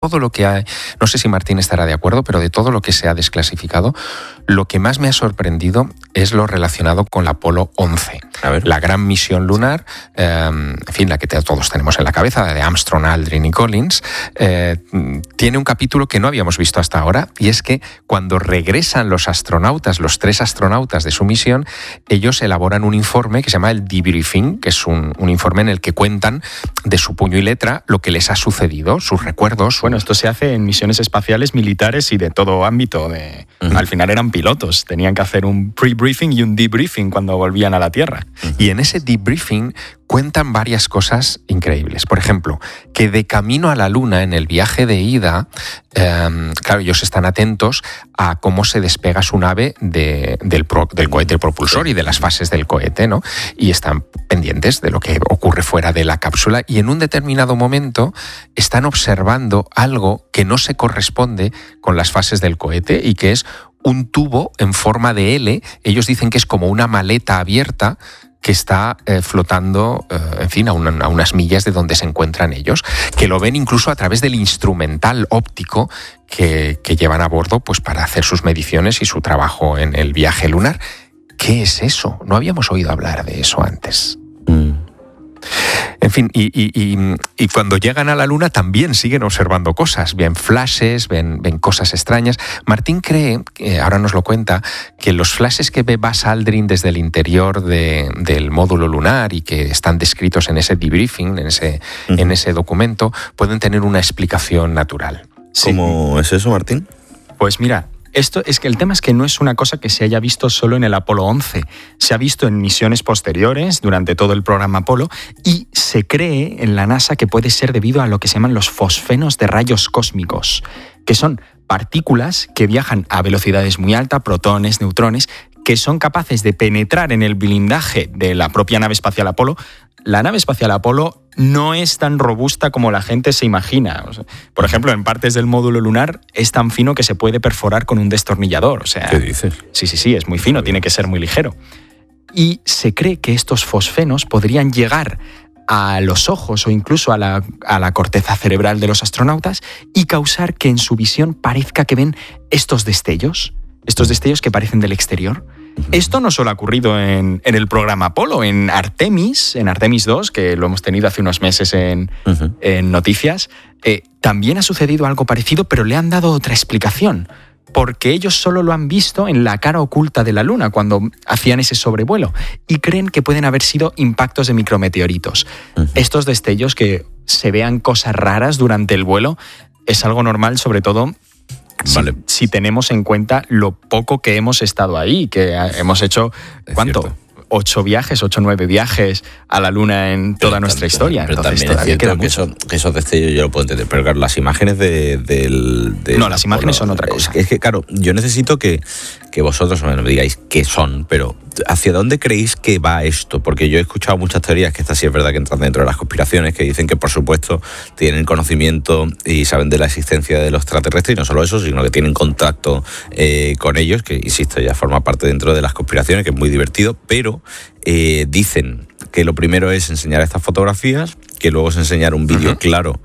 todo lo que hay, no sé si Martín estará de acuerdo, pero de todo lo que se ha desclasificado, lo que más me ha sorprendido es lo relacionado con la Apolo 11. La gran misión lunar, en fin, la que todos tenemos en la cabeza, la de Armstrong, Aldrin y Collins, tiene un capítulo que no habíamos visto hasta ahora, y es que cuando regresan los astronautas, los 3 astronautas de su misión, ellos elaboran un informe que se llama el debriefing, que es un informe en el que cuentan de su puño y letra lo que les ha sucedido, sus recuerdos. Bueno, esto se hace en misiones espaciales, militares y de todo ámbito. Al final eran pilotos, tenían que hacer un pre-briefing y un debriefing cuando volvían a la Tierra. Y en ese debriefing cuentan varias cosas increíbles. Por ejemplo, que de camino a la Luna, en el viaje de ida, claro, ellos están atentos a cómo se despega su nave del cohete propulsor y de las fases del cohete, ¿no? Y están pendientes de lo que ocurre fuera de la cápsula, y en un determinado momento están observando algo que no se corresponde con las fases del cohete y que es un tubo en forma de L. Ellos dicen que es como una maleta abierta que está flotando, en fin, a unas millas de donde se encuentran ellos, que lo ven incluso a través del instrumental óptico que llevan a bordo, pues, para hacer sus mediciones y su trabajo en el viaje lunar. ¿Qué es eso? No habíamos oído hablar de eso antes. En fin, y cuando llegan a la Luna también siguen observando cosas, ven flashes, ven cosas extrañas. Martín cree, ahora nos lo cuenta, que los flashes que ve Buzz Aldrin desde el interior del módulo lunar y que están descritos en ese debriefing, en ese documento, pueden tener una explicación natural. ¿Cómo es eso, Martín? Pues mira, esto es que el tema es que no es una cosa que se haya visto solo en el Apolo 11. Se ha visto en misiones posteriores durante todo el programa Apolo, y se cree en la NASA que puede ser debido a lo que se llaman los fosfenos de rayos cósmicos, que son partículas que viajan a velocidades muy altas, protones, neutrones, que son capaces de penetrar en el blindaje de la propia nave espacial Apolo. La nave espacial Apolo no es tan robusta como la gente se imagina. O sea, por ejemplo, en partes del módulo lunar es tan fino que se puede perforar con un destornillador. O sea, ¿qué dices? Sí, es muy fino, tiene que ser muy ligero. Y se cree que estos fosfenos podrían llegar a los ojos o incluso a la corteza cerebral de los astronautas y causar que en su visión parezca que ven estos destellos que parecen del exterior. Esto no solo ha ocurrido en el programa Apolo, en Artemis 2, que lo hemos tenido hace unos meses en noticias, también ha sucedido algo parecido, pero le han dado otra explicación, porque ellos solo lo han visto en la cara oculta de la Luna cuando hacían ese sobrevuelo, y creen que pueden haber sido impactos de micrometeoritos. Estos destellos, que se vean cosas raras durante el vuelo, es algo normal, sobre todo si tenemos en cuenta lo poco que hemos estado ahí, que hemos hecho, ¿cuánto? Cierto. 8 o 9 viajes a la Luna en toda nuestra historia. Pero entonces también es cierto que esos destellos yo lo puedo entender, pero claro, las imágenes No, las imágenes son otra cosa. Es que, claro, yo necesito que vosotros me digáis qué son, pero ¿hacia dónde creéis que va esto? Porque yo he escuchado muchas teorías, que estas sí es verdad que entran dentro de las conspiraciones, que dicen que, por supuesto, tienen conocimiento y saben de la existencia de los extraterrestres, y no solo eso, sino que tienen contacto con ellos, que, insisto, ya forma parte dentro de las conspiraciones, que es muy divertido, pero dicen que lo primero es enseñar estas fotografías, que luego es enseñar un vídeo claro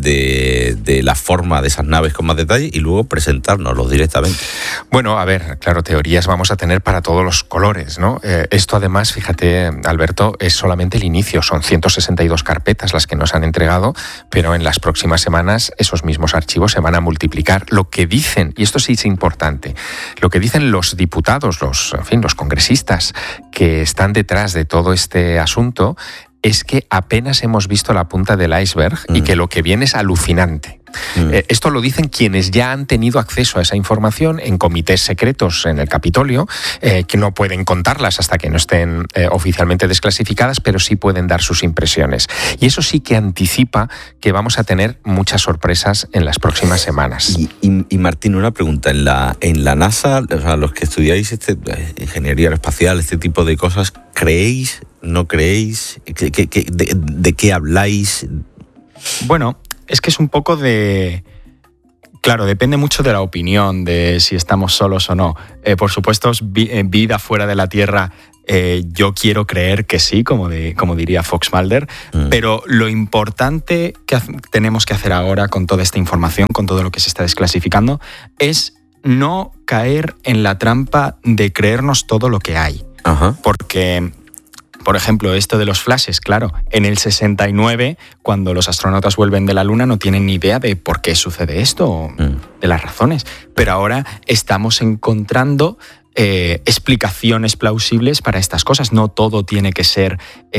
de la forma de esas naves con más detalle, y luego presentárnoslos directamente. Bueno, a ver, claro, teorías vamos a tener para todos los colores, ¿no? Esto además, fíjate, Alberto, es solamente el inicio. Son 162 carpetas las que nos han entregado, pero en las próximas semanas esos mismos archivos se van a multiplicar. Lo que dicen, y esto sí es importante, lo que dicen los diputados, los congresistas que están detrás de todo este asunto, es que apenas hemos visto la punta del iceberg y que lo que viene es alucinante. Esto lo dicen quienes ya han tenido acceso a esa información en comités secretos en el Capitolio, que no pueden contarlas hasta que no estén oficialmente desclasificadas, pero sí pueden dar sus impresiones. Y eso sí que anticipa que vamos a tener muchas sorpresas en las próximas semanas. Y Martín, una pregunta. En la NASA, o sea, los que estudiáis ingeniería aeroespacial, este tipo de cosas, ¿creéis, no creéis? ¿De qué habláis? Bueno, es que es un poco de... Claro, depende mucho de la opinión, de si estamos solos o no. Por supuesto, vida fuera de la Tierra Yo quiero creer que sí, como diría Fox Mulder, pero lo importante que tenemos que hacer ahora con toda esta información, con todo lo que se está desclasificando, es no caer en la trampa de creernos todo lo que hay. Ajá. Porque, por ejemplo, esto de los flashes, claro, en el 69, cuando los astronautas vuelven de la Luna, no tienen ni idea de por qué sucede esto, o de las razones. Pero ahora estamos encontrando explicaciones plausibles para estas cosas. No todo tiene que ser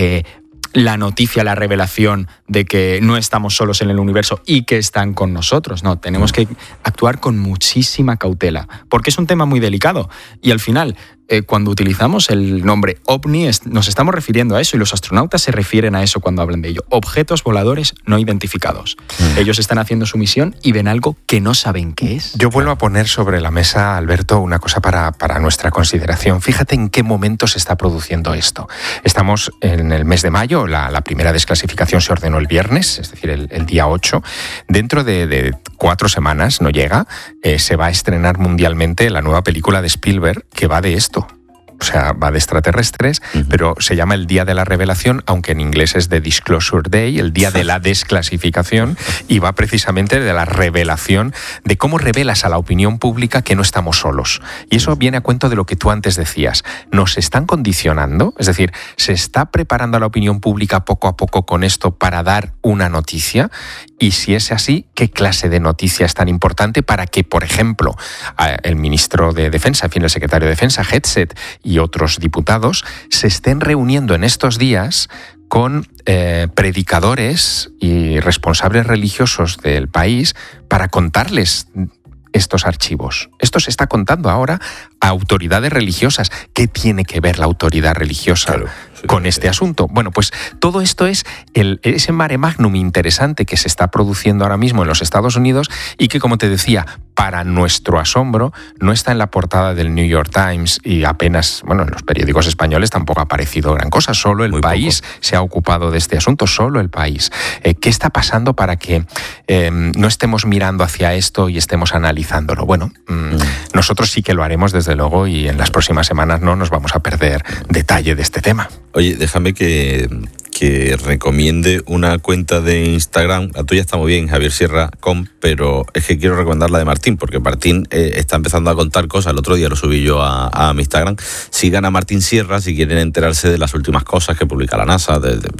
la noticia, la revelación de que no estamos solos en el universo y que están con nosotros. No, tenemos que actuar con muchísima cautela, porque es un tema muy delicado. Y al final, cuando utilizamos el nombre OVNI, nos estamos refiriendo a eso, y los astronautas se refieren a eso cuando hablan de ello. Objetos voladores no identificados. Ellos están haciendo su misión y ven algo que no saben qué es. Yo vuelvo a poner sobre la mesa, Alberto, una cosa para nuestra consideración. Fíjate en qué momento se está produciendo esto. Estamos en el mes de mayo, la primera desclasificación se ordenó el viernes, es decir, el día 8. Dentro de 4 semanas, no llega, se va a estrenar mundialmente la nueva película de Spielberg que va de esto. O sea, va de extraterrestres, pero se llama el Día de la Revelación, aunque en inglés es The Disclosure Day, el Día de la Desclasificación, y va precisamente de la revelación, de cómo revelas a la opinión pública que no estamos solos. Y eso viene a cuento de lo que tú antes decías. Nos están condicionando, es decir, se está preparando a la opinión pública poco a poco con esto para dar una noticia. Y si es así, ¿qué clase de noticia es tan importante para que, por ejemplo, el ministro de Defensa, en fin, el secretario de Defensa, Hegseth, y otros diputados se estén reuniendo en estos días con predicadores y responsables religiosos del país para contarles estos archivos? Esto se está contando ahora a autoridades religiosas. ¿Qué tiene que ver la autoridad religiosa con este asunto? Bueno, pues todo esto es ese mare magnum interesante que se está produciendo ahora mismo en los Estados Unidos y que, como te decía, para nuestro asombro, no está en la portada del New York Times y apenas, bueno, en los periódicos españoles tampoco ha aparecido gran cosa. Solo el País se ha ocupado de este asunto, solo el País. ¿Qué está pasando para que no estemos mirando hacia esto y estemos analizándolo? Bueno, nosotros sí que lo haremos, desde luego, y en las próximas semanas no nos vamos a perder detalle de este tema. Oye, déjame que recomiende una cuenta de Instagram. La tuya está muy bien, Javier Sierra pero es que quiero recomendar la de Martín, porque Martín está empezando a contar cosas. El otro día lo subí yo a mi Instagram. Sigan a Martín Sierra si quieren enterarse de las últimas cosas que publica la NASA,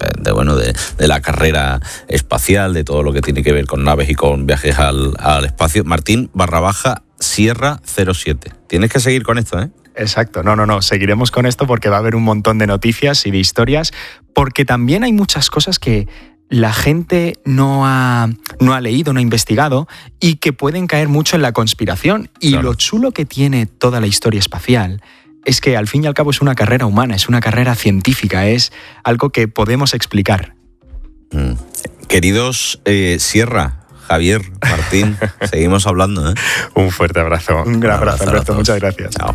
de la carrera espacial, de todo lo que tiene que ver con naves y con viajes al espacio. Martín _Sierra 07. Tienes que seguir con esto, ¿eh? Exacto, no, seguiremos con esto porque va a haber un montón de noticias y de historias, porque también hay muchas cosas que la gente no ha leído, no ha investigado y que pueden caer mucho en la conspiración. Y claro, lo chulo que tiene toda la historia espacial es que al fin y al cabo es una carrera humana, es una carrera científica, es algo que podemos explicar. Queridos Sierra, Javier, Martín, seguimos hablando, ¿eh? Un fuerte abrazo. Un gran abrazo, Alberto, muchas gracias. Chao.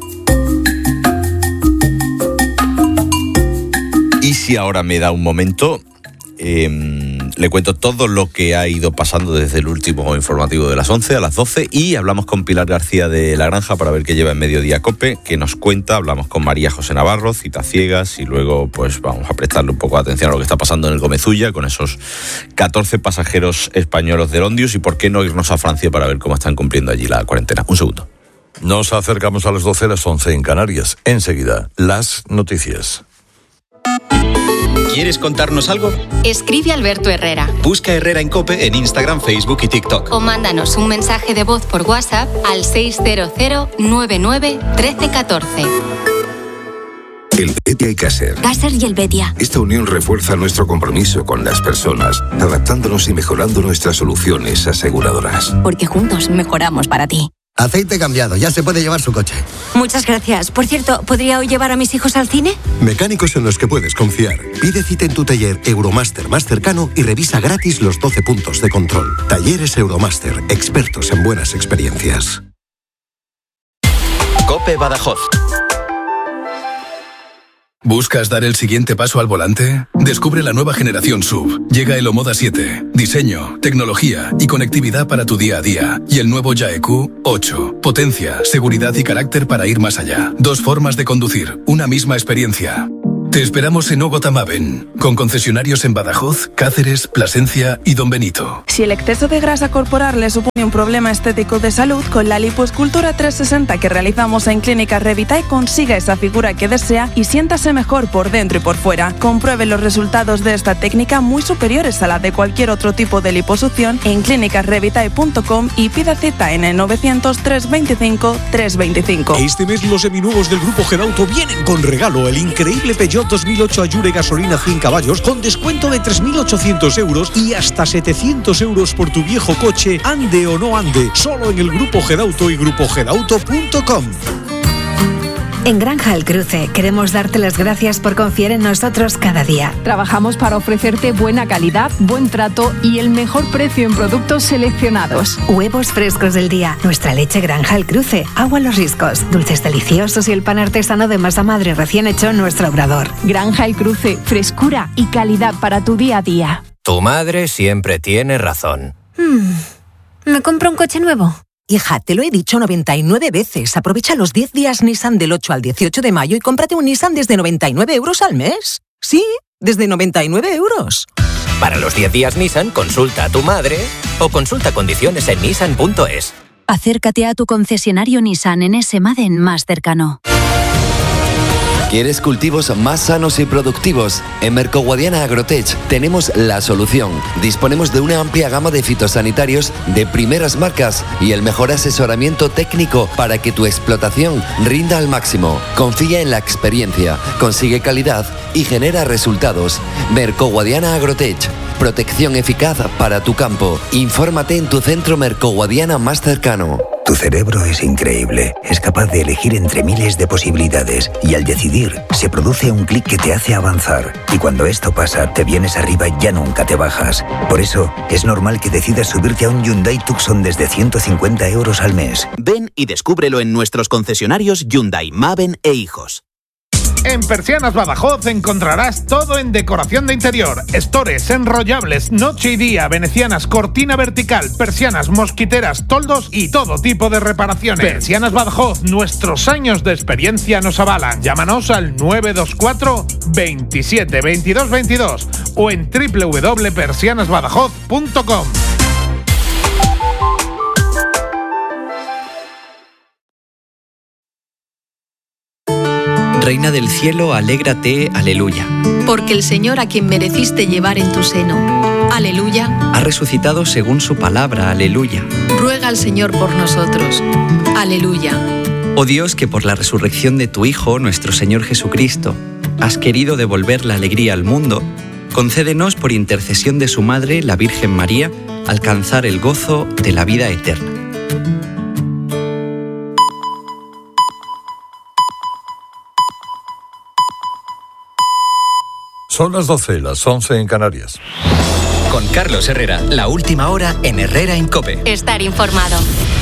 Y si ahora me da un momento, le cuento todo lo que ha ido pasando desde el último informativo de las 11 a las 12 y hablamos con Pilar García de La Granja para ver qué lleva en Mediodía COPE, que nos cuenta. Hablamos con María José Navarro, Citas Ciegas, y luego pues vamos a prestarle un poco de atención a lo que está pasando en el Gomezulla con esos 14 pasajeros españoles del Ondius y por qué no irnos a Francia para ver cómo están cumpliendo allí la cuarentena. Un segundo. Nos acercamos a las 12, las 11 en Canarias. Enseguida, las noticias. ¿Quieres contarnos algo? Escribe a Alberto Herrera. Busca Herrera en COPE en Instagram, Facebook y TikTok. O mándanos un mensaje de voz por WhatsApp al 600 99 13 14. El Betia y Caser. Caser y el Betia. Esta unión refuerza nuestro compromiso con las personas, adaptándonos y mejorando nuestras soluciones aseguradoras. Porque juntos mejoramos para ti. Aceite cambiado, ya se puede llevar su coche. Muchas gracias. Por cierto, ¿podría hoy llevar a mis hijos al cine? Mecánicos en los que puedes confiar. Pide cita en tu taller Euromaster más cercano y revisa gratis los 12 puntos de control. Talleres Euromaster, expertos en buenas experiencias. COPE Badajoz. ¿Buscas dar el siguiente paso al volante? Descubre la nueva generación SUV. Llega el Omoda 7. Diseño, tecnología y conectividad para tu día a día. Y el nuevo YAEQ 8. Potencia, seguridad y carácter para ir más allá. 2 formas de conducir, una misma experiencia. Te esperamos en Ogota Maven, con concesionarios en Badajoz, Cáceres, Plasencia y Don Benito. Si el exceso de grasa corporal le supone un problema estético de salud, con la lipoescultura 360 que realizamos en Clínica Revitae consiga esa figura que desea y siéntase mejor por dentro y por fuera. Compruebe los resultados de esta técnica muy superiores a la de cualquier otro tipo de liposucción en clinicasrevitae.com y pida cita en el 900 325 325. Este mes los seminuevos del Grupo Gedauto vienen con regalo: el increíble Peugeot 2008 Allure gasolina 100 caballos con descuento de 3.800 euros y hasta 700 euros por tu viejo coche, ande o no ande, solo en el Grupo Gedauto y grupogedauto.com. En Granja El Cruce queremos darte las gracias por confiar en nosotros cada día. Trabajamos para ofrecerte buena calidad, buen trato y el mejor precio en productos seleccionados. Huevos frescos del día, nuestra leche Granja El Cruce, agua Los Riscos, dulces deliciosos y el pan artesano de masa madre recién hecho en nuestro obrador. Granja El Cruce, frescura y calidad para tu día a día. Tu madre siempre tiene razón. ¿Me compro un coche nuevo? Hija, te lo he dicho 99 veces. Aprovecha los 10 días Nissan del 8 al 18 de mayo y cómprate un Nissan desde 99 euros al mes. Sí, desde 99 euros. Para los 10 días Nissan, consulta a tu madre o consulta condiciones en nissan.es. Acércate a tu concesionario Nissan en ese Maden más cercano. ¿Quieres cultivos más sanos y productivos? En Mercoguadiana Agrotech tenemos la solución. Disponemos de una amplia gama de fitosanitarios de primeras marcas y el mejor asesoramiento técnico para que tu explotación rinda al máximo. Confía en la experiencia, consigue calidad y genera resultados. Mercoguadiana Agrotech. Protección eficaz para tu campo. Infórmate en tu centro Mercoguadiana más cercano. Tu cerebro es increíble. Es capaz de elegir entre miles de posibilidades y al decidir se produce un clic que te hace avanzar. Y cuando esto pasa, te vienes arriba y ya nunca te bajas. Por eso, es normal que decidas subirte a un Hyundai Tucson desde 150 euros al mes. Ven y descúbrelo en nuestros concesionarios Hyundai, Maven e Hijos. En Persianas Badajoz encontrarás todo en decoración de interior, estores, enrollables, noche y día, venecianas, cortina vertical, persianas, mosquiteras, toldos y todo tipo de reparaciones. Persianas Badajoz, nuestros años de experiencia nos avalan. Llámanos al 924 27 22 22 o en www.persianasbadajoz.com. Reina del cielo, alégrate, aleluya. Porque el Señor a quien mereciste llevar en tu seno, aleluya, ha resucitado según su palabra, aleluya. Ruega al Señor por nosotros, aleluya. Oh Dios, que por la resurrección de tu Hijo, nuestro Señor Jesucristo, has querido devolver la alegría al mundo, concédenos por intercesión de su Madre, la Virgen María, alcanzar el gozo de la vida eterna. Son las 12, las 11 en Canarias. Con Carlos Herrera, la última hora en Herrera en COPE. Estar informado.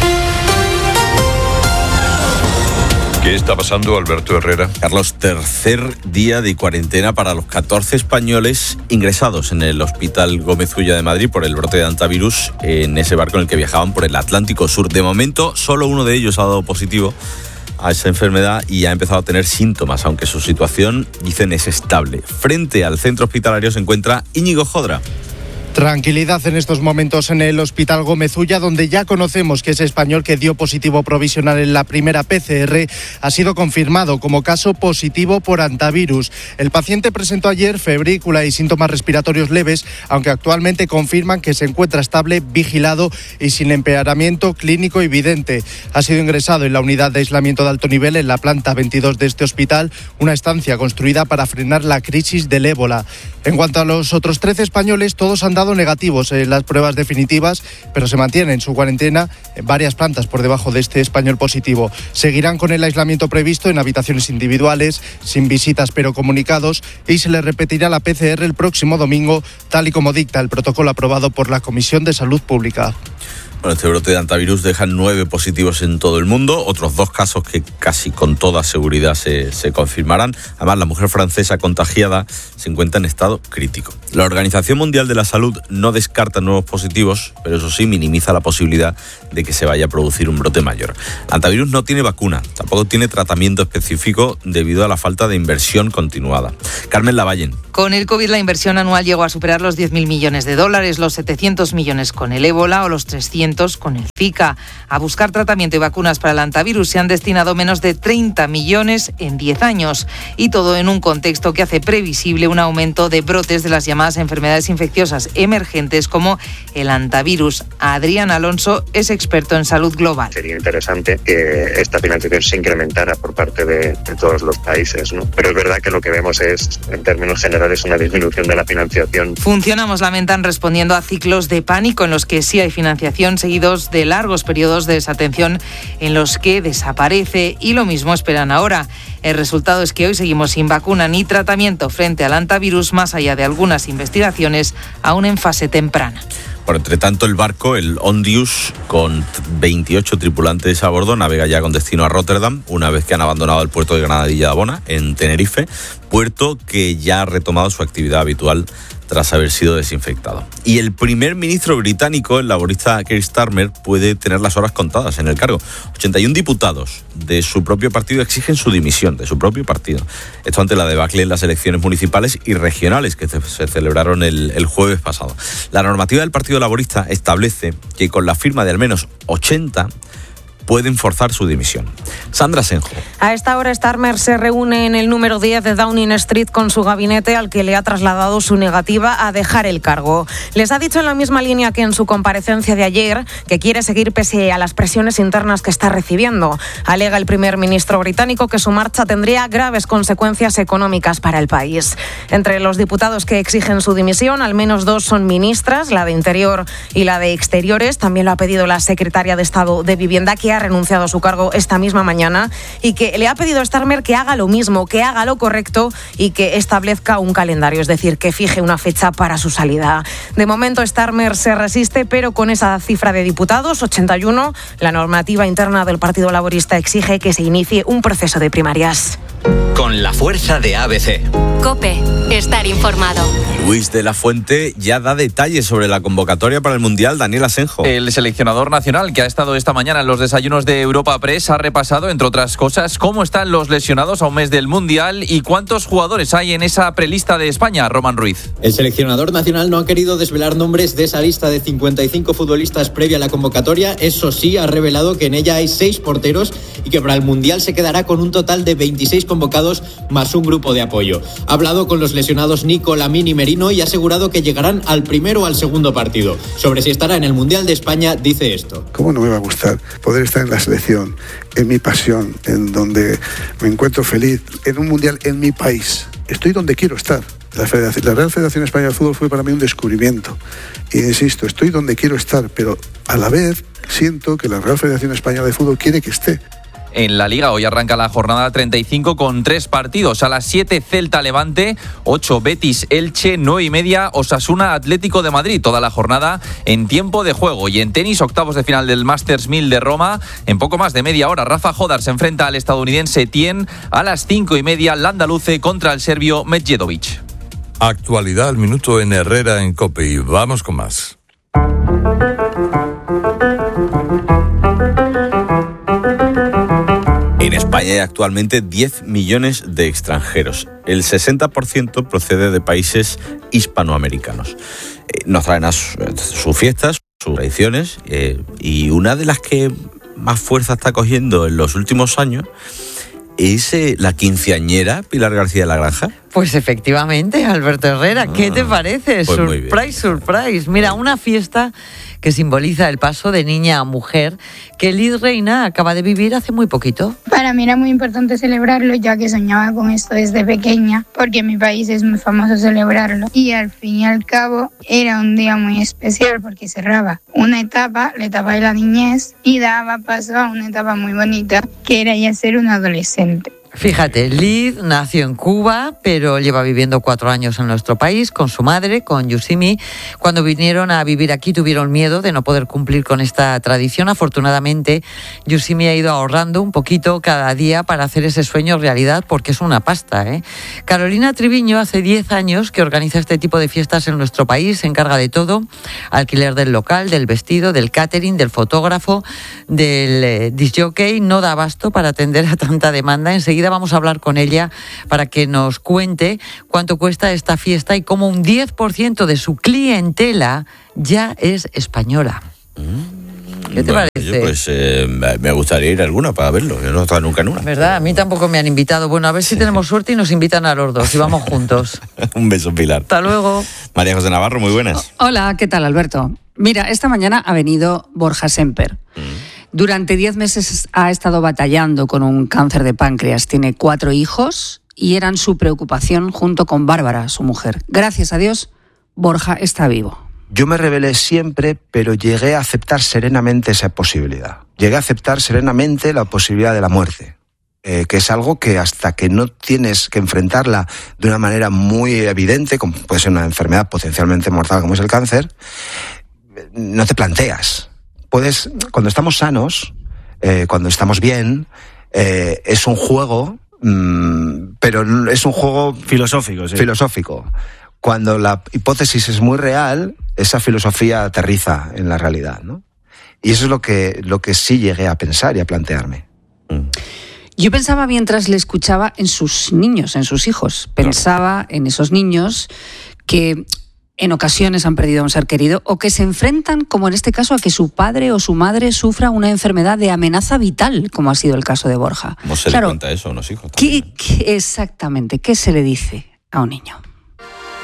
¿Qué está pasando, Alberto Herrera? Carlos, tercer día de cuarentena para los 14 españoles ingresados en el Hospital Gómez Ulla de Madrid por el brote de hantavirus en ese barco en el que viajaban por el Atlántico Sur. De momento, solo uno de ellos ha dado positivo a esa enfermedad y ha empezado a tener síntomas, aunque su situación, dicen, es estable. Frente al centro hospitalario se encuentra Íñigo Jodra. Tranquilidad en estos momentos en el Hospital Gómez Ulla, donde ya conocemos que ese español que dio positivo provisional en la primera PCR ha sido confirmado como caso positivo por hantavirus. El paciente presentó ayer febrícula y síntomas respiratorios leves, aunque actualmente confirman que se encuentra estable, vigilado y sin empeoramiento clínico evidente. Ha sido ingresado en la unidad de aislamiento de alto nivel en la planta 22 de este hospital, una estancia construida para frenar la crisis del ébola. En cuanto a los otros 13 españoles, todos han dado negativos en las pruebas definitivas, pero se mantienen su cuarentena en varias plantas por debajo de este español positivo. Seguirán con el aislamiento previsto en habitaciones individuales, sin visitas pero comunicados, y se les repetirá la PCR el próximo domingo, tal y como dicta el protocolo aprobado por la Comisión de Salud Pública. Bueno, este brote de hantavirus deja 9 positivos en todo el mundo, otros 2 casos que casi con toda seguridad se confirmarán. Además, la mujer francesa contagiada se encuentra en estado crítico. La Organización Mundial de la Salud no descarta nuevos positivos, pero eso sí minimiza la posibilidad de que se vaya a producir un brote mayor. El hantavirus no tiene vacuna, tampoco tiene tratamiento específico debido a la falta de inversión continuada. Carmen Lavallen. Con el COVID la inversión anual llegó a superar los 10.000 millones de dólares, los 700 millones con el ébola o los 300 con el Zika. A buscar tratamiento y vacunas para el hantavirus se han destinado menos de 30 millones en 10 años. Y todo en un contexto que hace previsible un aumento de brotes de las llamadas enfermedades infecciosas emergentes como el hantavirus. Adrián Alonso es experto en salud global. Sería interesante que esta financiación se incrementara por parte de todos los países, ¿no? Pero es verdad que lo que vemos es, en términos generales, una disminución de la financiación. Funcionamos lamentan respondiendo a ciclos de pánico en los que sí hay financiación, seguidos de largos periodos de desatención en los que desaparece, y lo mismo esperan ahora. El resultado es que hoy seguimos sin vacuna ni tratamiento frente al hantavirus, más allá de algunas investigaciones aún en fase temprana. Por entre tanto, el barco, el Ondius, con 28 tripulantes a bordo, navega ya con destino a Rotterdam, una vez que han abandonado el puerto de Granadilla de Abona, en Tenerife, puerto que ya ha retomado su actividad habitual tras haber sido desinfectado. Y el primer ministro británico, el laborista Keir Starmer, puede tener las horas contadas en el cargo. 81 diputados de su propio partido exigen su dimisión, de su propio partido. Esto ante la debacle en las elecciones municipales y regionales que se celebraron el jueves pasado. La normativa del Partido Laborista establece que con la firma de al menos 80 pueden forzar su dimisión. Sandra Senjo. A esta hora Starmer se reúne en el número 10 de Downing Street con su gabinete, al que le ha trasladado su negativa a dejar el cargo. Les ha dicho en la misma línea que en su comparecencia de ayer que quiere seguir pese a las presiones internas que está recibiendo. Alega el primer ministro británico que su marcha tendría graves consecuencias económicas para el país. Entre los diputados que exigen su dimisión, al menos 2 son ministras, la de Interior y la de Exteriores. También lo ha pedido la secretaria de Estado de Vivienda, que ha renunciado a su cargo esta misma mañana, y que le ha pedido a Starmer que haga lo mismo, que haga lo correcto y que establezca un calendario, es decir, que fije una fecha para su salida. De momento Starmer se resiste, pero con esa cifra de diputados, 81, la normativa interna del Partido Laborista exige que se inicie un proceso de primarias. Con la fuerza de ABC. COPE. Estar informado. Luis de la Fuente ya da detalles sobre la convocatoria para el Mundial. Daniel Asenjo. El seleccionador nacional, que ha estado esta mañana en los desayunos de Europa Press, ha repasado, entre otras cosas, cómo están los lesionados a un mes del Mundial y cuántos jugadores hay en esa prelista de España. Román Ruiz. El seleccionador nacional no ha querido desvelar nombres de esa lista de 55 futbolistas previa a la convocatoria. Eso sí, ha revelado que en ella hay 6 porteros y que para el Mundial se quedará con un total de 26 convocados más un grupo de apoyo. Ha hablado con los lesionados Nico, Lamine y Merino y ha asegurado que llegarán al primero o al segundo partido. Sobre si estará en el Mundial de España, dice esto. ¿Cómo no me va a gustar poder estar en la selección, en mi pasión, en donde me encuentro feliz, en un Mundial en mi país? Estoy donde quiero estar. La Real Federación Española de Fútbol fue para mí un descubrimiento. Y insisto, estoy donde quiero estar, pero a la vez siento que la Real Federación Española de Fútbol quiere que esté. En la Liga hoy arranca la jornada 35 con 3 partidos. A las 7 Celta Levante, 8 Betis Elche, 9:30 Osasuna Atlético de Madrid. Toda la jornada en tiempo de juego. Y en tenis, octavos de final del Masters 1000 de Roma. En poco más de media hora, Rafa Jodar se enfrenta al estadounidense Tien. A las 5:30 Landaluce contra el serbio Medjedovic. Actualidad al minuto en Herrera en COPE. Y vamos con más. En España hay actualmente 10 millones de extranjeros. El 60% procede de países hispanoamericanos. Nos traen a sus fiestas, sus tradiciones, y una de las que más fuerza está cogiendo en los últimos años es la quinceañera Pilar García de la Granja. Pues efectivamente, Alberto Herrera, ¿qué te parece? Pues Surprise. Mira, una fiesta que simboliza el paso de niña a mujer que Liz Reina acaba de vivir hace muy poquito. Para mí era muy importante celebrarlo, ya que soñaba con esto desde pequeña, porque en mi país es muy famoso celebrarlo. Y al fin y al cabo era un día muy especial porque cerraba una etapa, la etapa de la niñez, y daba paso a una etapa muy bonita, que era ya ser un adolescente. Fíjate, Liz nació en Cuba, pero lleva viviendo 4 años en nuestro país con su madre, con Yusimi. Cuando vinieron a vivir aquí tuvieron miedo de no poder cumplir con esta tradición. Afortunadamente, Yusimi ha ido ahorrando un poquito cada día para hacer ese sueño realidad, porque es una pasta, ¿eh? Carolina Triviño hace 10 años que organiza este tipo de fiestas en nuestro país, se encarga de todo: alquiler del local, del vestido, del catering, del fotógrafo, del disc jockey. No da abasto para atender a tanta demanda. Enseguida vamos a hablar con ella para que nos cuente cuánto cuesta esta fiesta y cómo un 10% de su clientela ya es española. ¿Qué te parece? Me gustaría ir a alguna para verlo. Yo no he estado nunca en una. ¿Verdad? A mí tampoco me han invitado. Bueno, a ver si tenemos suerte y nos invitan a los dos y vamos juntos. Un beso, Pilar. Hasta luego. María José Navarro, muy buenas. Hola, ¿qué tal, Alberto? Mira, esta mañana ha venido Borja Semper. Durante 10 meses ha estado batallando con un cáncer de páncreas. Tiene 4 hijos y eran su preocupación junto con Bárbara, su mujer. Gracias a Dios, Borja está vivo. Yo me rebelé siempre, pero llegué a aceptar serenamente esa posibilidad. Llegué a aceptar serenamente la posibilidad de la muerte, que es algo que hasta que no tienes que enfrentarla de una manera muy evidente, como puede ser una enfermedad potencialmente mortal como es el cáncer, no te planteas. Cuando estamos sanos, cuando estamos bien, es un juego, pero es un juego filosófico. Sí. Filosófico. Cuando la hipótesis es muy real, esa filosofía aterriza en la realidad, ¿no? Y eso es lo que sí llegué a pensar y a plantearme. Yo pensaba mientras le escuchaba en sus niños, en sus hijos. Pensaba en esos niños que en ocasiones han perdido a un ser querido o que se enfrentan, como en este caso, a que su padre o su madre sufra una enfermedad de amenaza vital, como ha sido el caso de Borja. ¿Cómo se le cuenta eso a unos hijos? Exactamente, ¿qué se le dice a un niño?